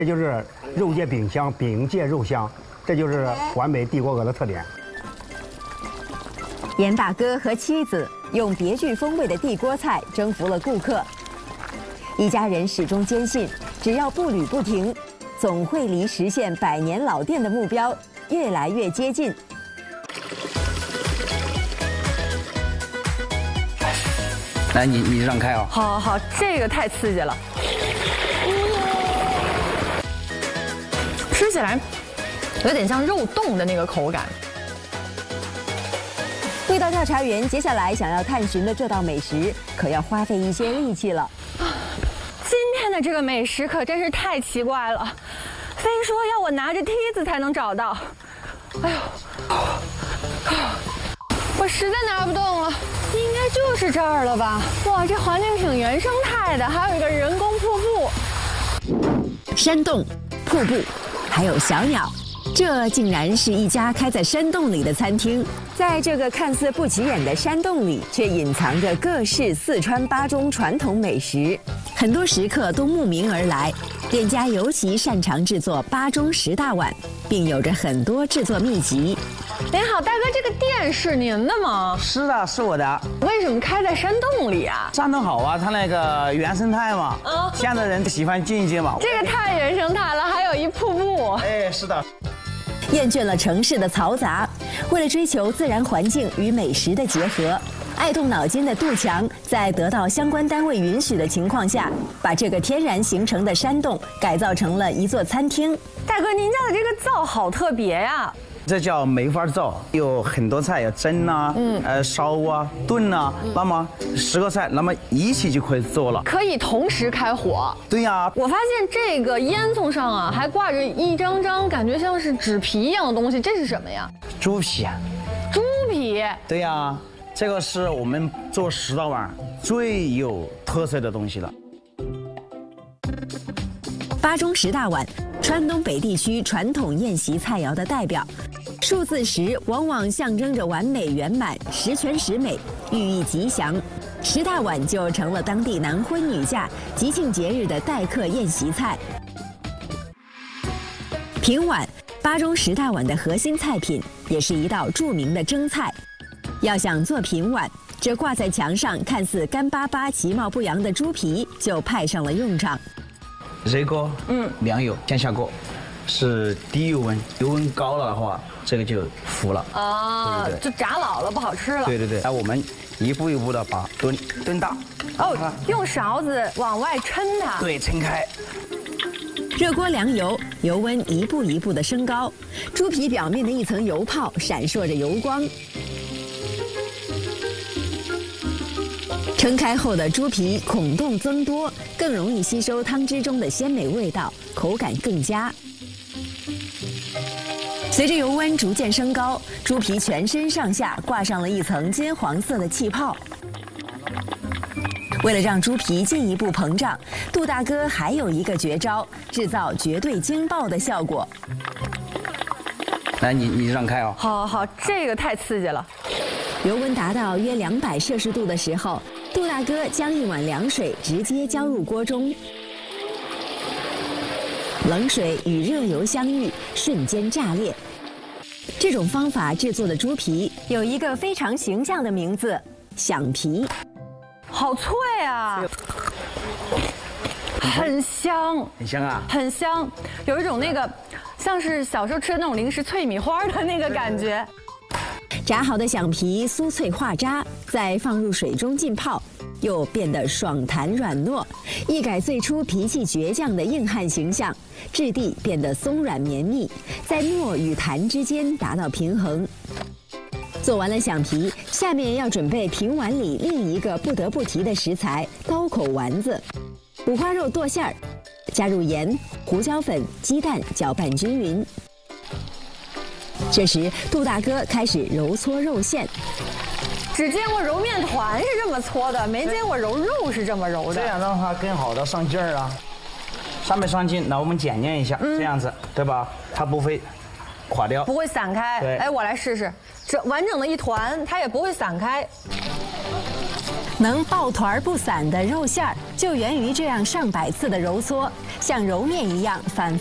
这就是肉界饼香，饼界肉香，这就是完美地锅鹅的特点。 严大哥和妻子用别具风味的地锅菜征服了顾客，一家人始终坚信，只要步履不停，总会离实现100年老店的目标越来越接近。 来，你让开啊！ 好好，这个太刺激了，吃起来有点像肉冻的那个口感。 味道调查员接下来想要探寻的这道美食，可要花费一些力气了。 今天的这个美食可真是太奇怪了，非说要我拿着梯子才能找到。哎呦，我实在拿不动了，应该就是这儿了吧？哇，这环境挺原生态的，还有一个人工瀑布。 山洞、瀑布，还有小鸟。这竟然是一家开在山洞里的餐厅。在这个看似不起眼的山洞里，却隐藏着各式四川八中传统美食，很多食客都慕名而来。店家尤其擅长制作八中10大碗，并有着很多制作秘籍。 您好，大哥，这个店是您的吗？ 是的，是我的。 为什么开在山洞里啊？ 山洞好啊，它那个原生态嘛，现在人喜欢静一静嘛。 这个太原生态了，还有一瀑布。 哎，是的。 厌倦了城市的嘈杂，为了追求自然环境与美食的结合，爱动脑筋的杜强在得到相关单位允许的情况下，把这个天然形成的山洞改造成了一座餐厅。 大哥，您家的这个灶好特别呀！ 这叫梅花灶，有很多菜，有蒸啊，烧啊，炖啊，那么10个菜，那么一起就可以做了， 可以同时开火。 对呀， 我发现这个烟囱上啊，还挂着一张张感觉像是纸皮一样的东西，这是什么呀？ 猪皮啊。 猪皮。 对呀，这个是我们做10道碗最有特色的东西了。 八中10大碗，川东北地区传统宴席菜肴的代表。数字10往往象征着完美圆满、十全十美，寓意吉祥。10大碗就成了当地男婚女嫁、吉庆节日的待客宴席菜。平碗，八中10大碗的核心菜品，也是一道著名的蒸菜。要想做平碗，这挂在墙上看似干巴巴、其貌不扬的猪皮就派上了用场。 热锅，凉油先下锅，是低油温，油温高了的话，这个就糊了啊， 对对对， 就炸老了，不好吃了。 对对对，那我们一步一步的把炖大。 哦，用勺子往外抻它。 对，抻开。 热锅凉油，油温一步一步的升高，猪皮表面的一层油泡闪烁着油光。撑开后的猪皮孔洞增多，更容易吸收汤汁中的鲜美味道，口感更佳。随着油温逐渐升高，猪皮全身上下挂上了一层金黄色的气泡。为了让猪皮进一步膨胀，杜大哥还有一个绝招，制造绝对惊爆的效果。 来，你让开啊！ 好好，这个太刺激了。 油温达到约200摄氏度的时候，杜大哥将1碗凉水直接浇入锅中，冷水与热油相遇，瞬间炸裂。这种方法制作的猪皮有一个非常形象的名字——响皮。 好脆啊，很香， 很香啊， 很香，有一种那个像是小时候吃的那种零食脆米花的那个感觉。 炸好的响皮酥脆化渣，再放入水中浸泡，又变得爽弹软糯，一改最初脾气倔强的硬汉形象，质地变得松软绵密，在糯与弹之间达到平衡。做完了响皮，下面要准备平碗里另一个不得不提的食材——刀口丸子。五花肉剁馅儿，加入盐、胡椒粉、鸡蛋，搅拌均匀。这时，杜大哥开始揉搓肉馅。 只见过揉面团是这么搓的，没见过揉肉是这么揉的。 这样让它更好的上劲儿啊，上没上劲？那我们检验一下，这样子对吧？它不会垮掉， 不会散开。 对， 哎，我来试试，这完整的一团，它也不会散开。 能抱团不散的肉馅儿，就源于这样上百次的揉搓，像揉面一样反复